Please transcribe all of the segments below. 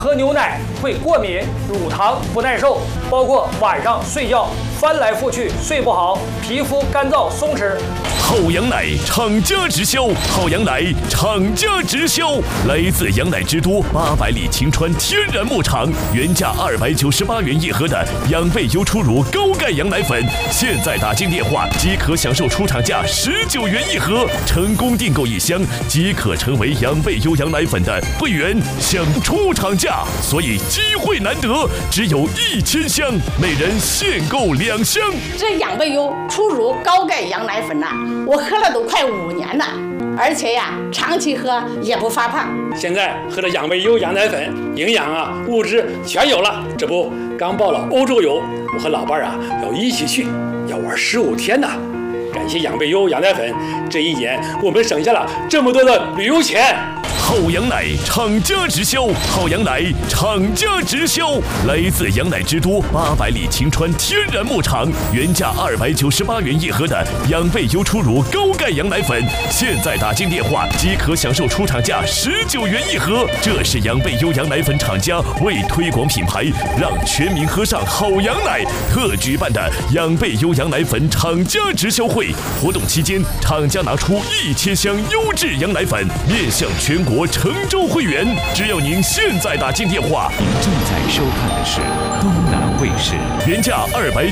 喝牛奶会过敏，乳糖不耐受，包括晚上睡觉翻来覆去睡不好，皮肤干燥松弛。 好羊奶厂家直销，好羊奶厂家直销，来自羊奶之都800里晴川天然牧场，原价298元一盒的养贝优初乳高钙羊奶粉，现在打进电话即可享受出厂价19元一盒，成功订购1箱即可成为养贝优羊奶粉的会员，享出厂价，所以机会难得，只有1000箱，每人限购2箱。 这养贝优初乳高钙羊奶粉呐，我喝了都快5年了，而且呀，长期喝也不发胖。 现在喝的养贝优羊奶粉，营养啊、物质全有了。这不，刚报了欧洲游，我和老伴儿啊要一起去，要玩15天呢。感谢养贝优羊奶粉，这1年我们省下了这么多的旅游钱。 好羊奶厂家直销，好羊奶厂家直销，来自羊奶之都800里晴川天然牧场，原价298元一盒的养贝优初乳高钙羊奶粉，现在打进电话即可享受出厂价19元一盒。这是养贝优羊奶粉厂家为推广品牌，让全民喝上好羊奶特举办的养贝优羊奶粉厂家直销会。活动期间，厂家拿出1000箱优质羊奶粉，面向全国成州会员，只要您现在打进电话。 您正在收看的是东南卫视， 原价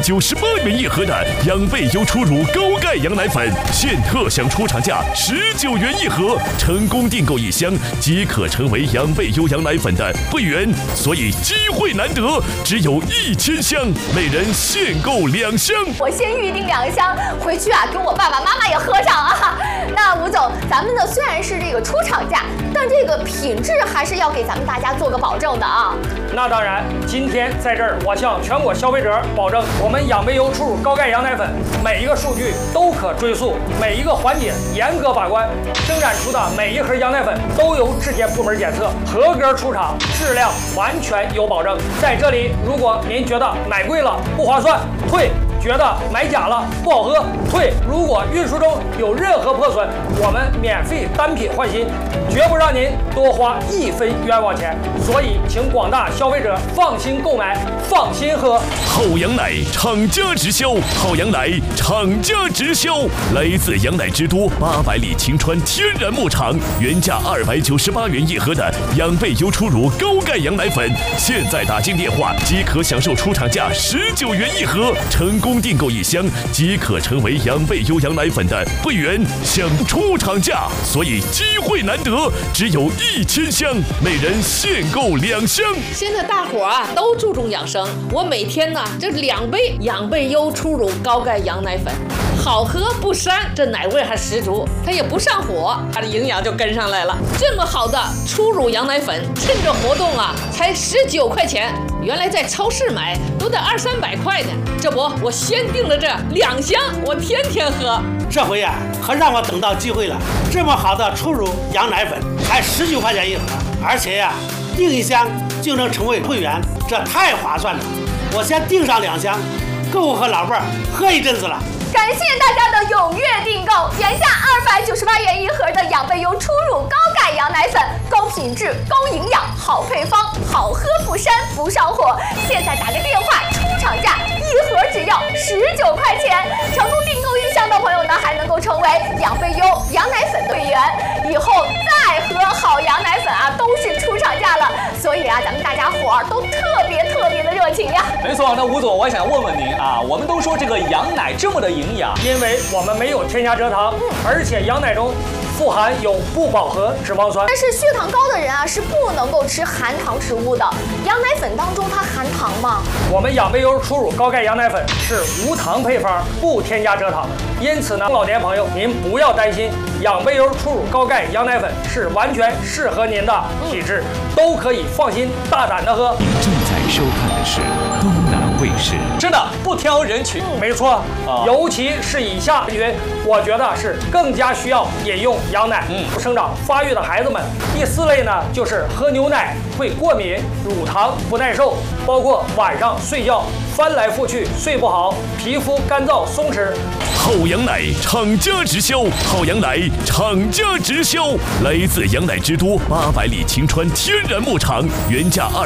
298元一盒的养贝优初乳高钙羊奶粉，现特享出厂价19元一盒，成功订购1箱即可成为养贝优羊奶粉的会员，所以机会难得，只有1000箱，每人限购2箱。 我先预定2箱，回去啊跟我爸爸妈妈也喝上啊。那吴总，咱们呢虽然是这个出厂价，但这个品质还是要给咱们大家做个保证的啊。 那当然，今天在这儿，我向全国消费者保证，我们养贝优初乳高钙羊奶粉每一个数据都可追溯，每一个环节严格把关，生产出的每一盒羊奶粉都由质检部门检测，合格出厂，质量完全有保证。在这里，如果您觉得买贵了不划算，退。觉得买假了不好喝，退。如果运输中有任何破损，我们免费单品换新，绝不让您多花1分冤枉钱。所以，请广大消费者放心购买，放心喝。 好羊奶厂家直销，好羊奶厂家直销，来自羊奶之都800里晴川天然牧场，原价298元一盒的养贝优初乳高钙羊奶粉，现在打进电话即可享受出厂价19元一盒，成功订购1箱即可成为养贝优羊奶粉的会员，享出厂价，所以机会难得，只有1000箱，每人限购2箱。 现在大伙啊都注重养生，我每天呢这2杯养贝优初乳高钙羊奶粉，好喝不膻，这奶味还十足，它也不上火，它的营养就跟上来了。这么好的初乳羊奶粉，趁着活动啊才19块钱，原来在超市买都得200-300块呢。这不，我先订了这2箱，我天天喝。 这回呀，可让我等到机会了。这么好的初乳羊奶粉，才19块钱一盒，而且呀，订1箱就能成为会员，这太划算了。我先订上2箱，够我和老伴儿喝一阵子了。 感谢大家的踊跃订购，原价298元一盒的养贝优初乳高钙羊奶粉，高品质、高营养、好配方，好喝不膻不上火。现在打个电话，出厂价1盒只要19块钱，成功订购1箱的朋友呢，还能够成为养贝优羊奶粉会员，以后再喝好羊奶粉啊，都是出厂价了。所以啊，咱们大家伙儿都特别的热情呀。 没错，那吴总，我想问问您啊，我们都说这个羊奶这么的营养， 因为我们没有添加蔗糖，而且羊奶中富含有不饱和脂肪酸。 但是血糖高的人啊是不能够吃含糖食物的。羊奶粉当中它含糖吗？ 我们养贝优初乳高钙羊奶粉是无糖配方，不添加蔗糖，因此呢，老年朋友您不要担心，养贝优初乳高钙羊奶粉是完全适合您的体质，都可以放心大胆的喝。 您正在收看的是东南卫视， 真的不挑人群。 没错，尤其是以下人群，我觉得是更加需要饮用羊奶，生长发育的孩子们。第4类呢，就是喝牛奶会过敏，乳糖不耐受，包括晚上睡觉翻来覆去睡不好，皮肤干燥松弛。 好羊奶厂家直销，好羊奶厂家直销，来自羊奶之都800里晴川天然牧场，原价